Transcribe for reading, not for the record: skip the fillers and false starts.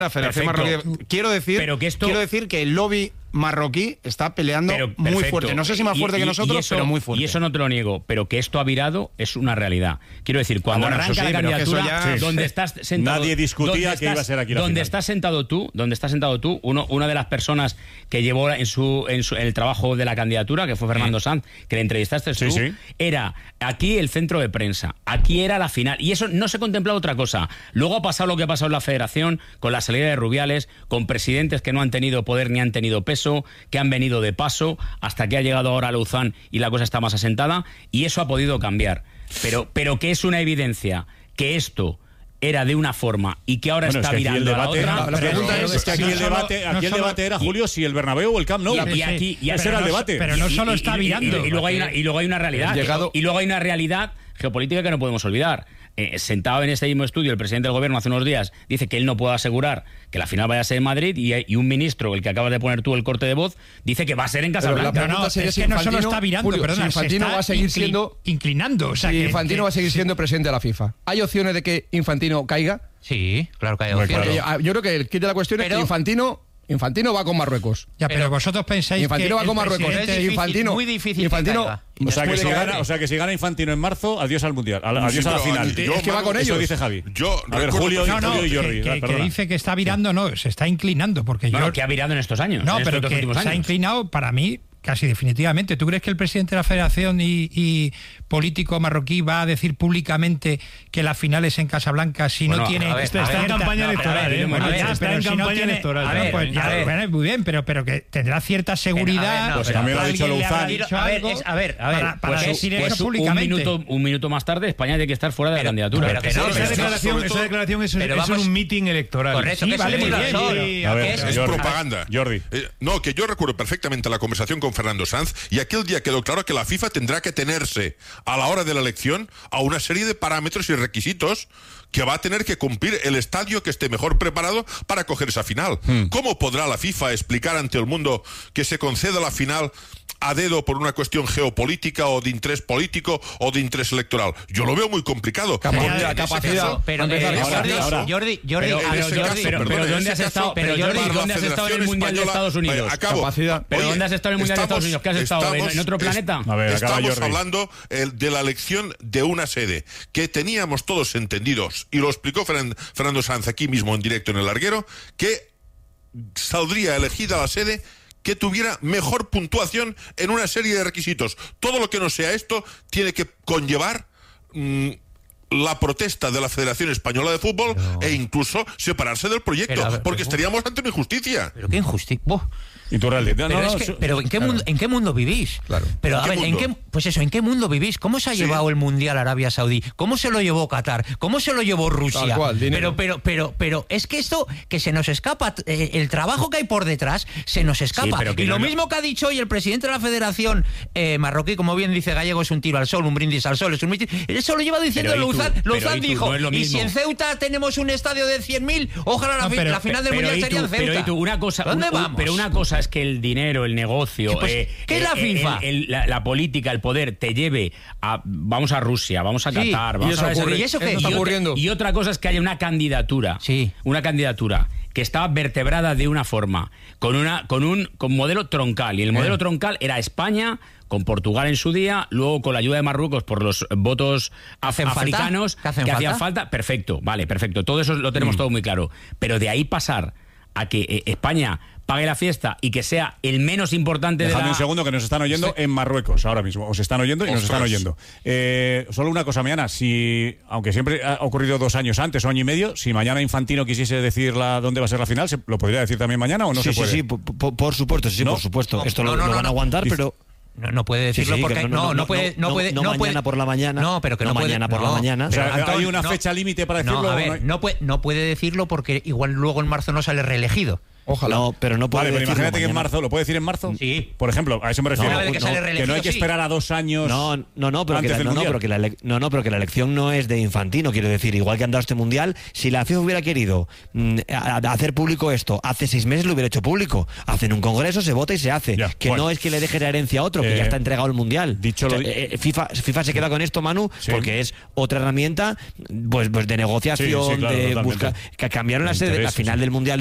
la Federación Marroquí. Quiero decir que el lobby marroquí está peleando muy fuerte. No sé si más fuerte que nosotros, pero muy fuerte. Y eso no te lo niego, pero que esto ha virado es una realidad. Quiero decir, cuando arranca la candidatura, donde estás sentado... Nadie discutía que iba a ser aquí la donde final. Donde estás sentado tú, una de las personas que llevó en el trabajo de la candidatura, que fue Fernando Sanz, que le entrevistaste tú, era aquí el centro de prensa, aquí era la final, y eso no se contemplaba otra cosa. Luego ha pasado lo que ha pasado en la Federación, con la salida de Rubiales, con presidentes que no han tenido poder ni han tenido peso, que han venido de paso, hasta que ha llegado ahora Luzán y la cosa está más asentada, y eso ha podido cambiar. Pero que es una evidencia que esto era de una forma y que ahora está virando a la otra. La pregunta es que aquí el debate era, Julio, si el Bernabéu o el Camp Nou. Ese era el debate. Pero no solo está virando. Y luego hay una realidad. Y luego hay una realidad geopolítica que no podemos olvidar. Sentado en este mismo estudio, el presidente del gobierno hace unos días dice que él no puede asegurar que la final vaya a ser en Madrid, y un ministro, el que acabas de poner tú el corte de voz, dice que va a ser en Casablanca. No, es que no solo está virando, Julio, perdona, Infantino va a seguir siendo inclinando. O sea, Infantino va a seguir siendo presidente de la FIFA. ¿Hay opciones de que Infantino caiga? Sí, claro que hay opciones. Yo creo que el kit de la cuestión es que Infantino va con Marruecos. Ya, pero vosotros pensáis Infantino que va con Marruecos. Es difícil, Infantino, muy difícil. O sea que si gana Infantino en marzo, adiós al Mundial, adiós a la final. Es que va con ellos. Eso dice Javi. A ver, Julio y Jordi. Que dice que está virando, no, se está inclinando. Porque que ha virado en estos años. No, pero que se ha inclinado para mí casi definitivamente. ¿Tú crees que el presidente de la Federación y político marroquí va a decir públicamente que la final es en Casablanca si no tiene... Está en campaña electoral, está en campaña electoral. Muy bien, pero que tendrá cierta seguridad. Pues también lo ha dicho Luzán. A ver, para decir eso públicamente. Un minuto más tarde, España tiene que estar fuera de la candidatura. Esa declaración es un meeting electoral. Correcto, sí, vale, muy bien. Es propaganda. Jordi. No, que yo recuerdo perfectamente la conversación con Fernando Sanz, y aquel día quedó claro que la FIFA tendrá que tenerse a la hora de la elección a una serie de parámetros y requisitos que va a tener que cumplir el estadio que esté mejor preparado para coger esa final. ¿Cómo podrá la FIFA explicar ante el mundo que se conceda la final a dedo por una cuestión geopolítica o de interés político o de interés electoral? Yo lo veo muy complicado. Capacidad. Pero Jordi, pero ¿dónde has estado? Pero Jordi, ¿dónde has estado en el Mundial de Estados Unidos? Capacidad. ¿Pero dónde has estado en el Mundial de Estados Unidos? ¿Qué has estado? ¿En otro planeta? Estamos hablando de la elección de una sede que teníamos todos entendidos, y lo explicó Fernando Sanz aquí mismo en directo en El Larguero, que saldría elegida la sede que tuviera mejor puntuación en una serie de requisitos. Todo lo que no sea esto tiene que conllevar la protesta de la Federación Española de Fútbol e incluso separarse del proyecto, porque estaríamos ante una injusticia. Pero qué injusticia. Iturralde. Pero ¿en qué mundo vivís? Claro. Pero a ver, ¿en qué mundo vivís? ¿Cómo se ha llevado el Mundial Arabia Saudí? ¿Cómo se lo llevó Qatar? ¿Cómo se lo llevó Rusia? Tal cual, pero es que esto que se nos escapa, el trabajo que hay por detrás se nos escapa. Y lo mismo que ha dicho hoy el presidente de la Federación marroquí, como bien dice Gallego, es un tiro al sol, un brindis al sol, es un mitin. Eso lo lleva diciendo Luzán. Luzán dijo, y si en Ceuta tenemos un estadio de 100.000, ojalá la final del Mundial sería en Ceuta. ¿Dónde vamos? Pero una cosa es que el dinero, el negocio, ¿qué es la FIFA? La política, el poder te lleve a, vamos a Rusia, vamos a Qatar, vamos a ¿Y eso qué? Está ocurriendo. Y otra cosa es que haya una candidatura que estaba vertebrada de una forma, con modelo troncal, y el modelo troncal era España con Portugal en su día, luego con la ayuda de Marruecos por los votos africanos que hacían falta. Perfecto, todo eso lo tenemos todo muy claro, pero de ahí pasar a que España pague la fiesta y que sea el menos importante Dejadme un segundo, que nos están oyendo en Marruecos ahora mismo. Os están oyendo y nos están oyendo. Solo una cosa, mañana, aunque siempre ha ocurrido 2 años antes o año y medio, si mañana Infantino quisiese decir dónde va a ser la final, ¿lo podría decir también mañana o no se puede? Sí, por supuesto, por supuesto. Esto lo van a aguantar, pero... No puede decirlo porque no puede mañana por la mañana. No, pero que no mañana por la mañana. O sea, ¿hay una fecha límite para decirlo? No puede decirlo porque igual luego en marzo no sale reelegido. Ojalá. No, pero no puede pero imagínate que en marzo, ¿lo puede decir en marzo? Sí. Por ejemplo, a eso me refiero. Que no hay que esperar a 2 años. Pero que la elección no es de Infantino, quiero decir, igual que han dado este mundial, si la FIFA hubiera querido hacer público esto, hace 6 meses lo hubiera hecho público. Hacen un congreso, se vota y se hace. No es que le deje la herencia a otro, que ya está entregado el mundial. FIFA se queda con esto, Manu, porque es otra herramienta pues de negociación, de buscar, que cambiaron la sede de la final del mundial